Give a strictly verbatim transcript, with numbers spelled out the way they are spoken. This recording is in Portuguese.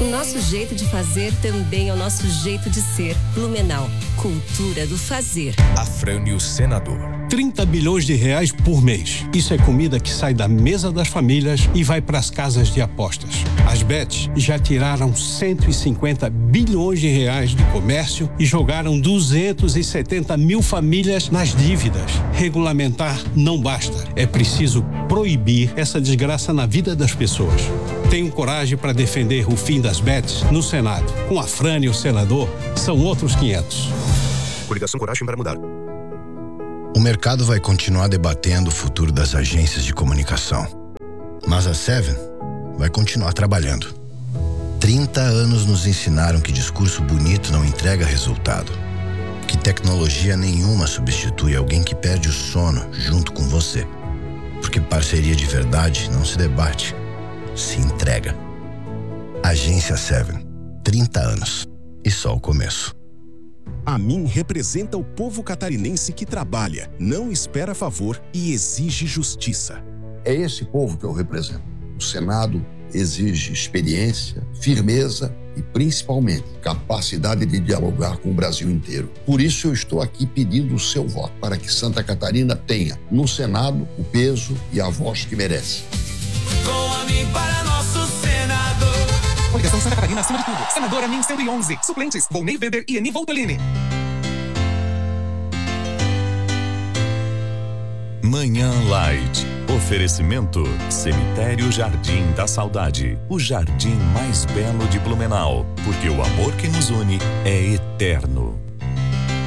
O nosso jeito de fazer também é o nosso jeito de ser. Blumenau, cultura do fazer. Afrânio Senador. trinta bilhões de reais por mês. Isso é comida que sai da mesa das famílias e vai para as casas de apostas. As bets já tiraram cento e cinquenta bilhões de reais do comércio e jogaram duzentos e setenta mil famílias nas dívidas. Regulamentar não basta. É preciso proibir essa desgraça na vida das pessoas. Tenho coragem para defender o fim das bets no Senado. Com Afrânio Senador, são outros quinhentos. Coligação Coragem para Mudar. O mercado vai continuar debatendo o futuro das agências de comunicação. Mas a Seven vai continuar trabalhando. trinta anos nos ensinaram que discurso bonito não entrega resultado. Que tecnologia nenhuma substitui alguém que perde o sono junto com você. Porque parceria de verdade não se debate, se entrega. Agência Seven. trinta anos. E só o começo. A mim representa o povo catarinense que trabalha, não espera favor e exige justiça. É esse povo que eu represento. O Senado exige experiência, firmeza e, principalmente, capacidade de dialogar com o Brasil inteiro. Por isso eu estou aqui pedindo o seu voto, para que Santa Catarina tenha, no Senado, o peso e a voz que merece. Com a mim para nosso Senado. Coligação Santa Catarina acima de tudo. Senadora Min cento e onze. Suplentes: Volney Weber e Eni Voltolini. Manhã Light. Oferecimento: Cemitério Jardim da Saudade. O jardim mais belo de Blumenau. Porque o amor que nos une é eterno.